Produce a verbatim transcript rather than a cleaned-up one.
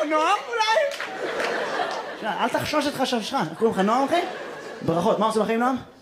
נועם אולי? אל תחשוש את חששך. קוראים לך נועם, אחי? ברכות. מה עושים בחיים, נועם?